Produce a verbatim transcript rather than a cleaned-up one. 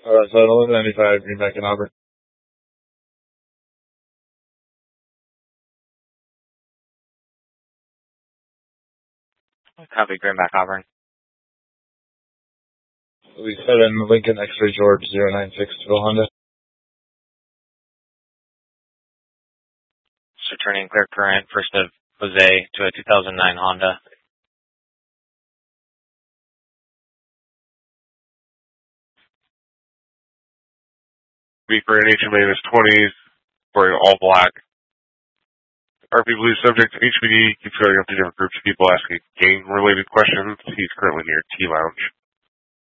Alright, so eleven ninety-five, Greenback and Auburn. Copy, Greenback, Auburn. We set in Lincoln X-Ray George zero nine six to Honda. So turning clear current, first of Jose to a two thousand nine Honda. For N H M A is twenties, wearing all black. R P Blue subject to H P D keeps going up to different groups of people asking game-related questions. He's currently near T-Lounge.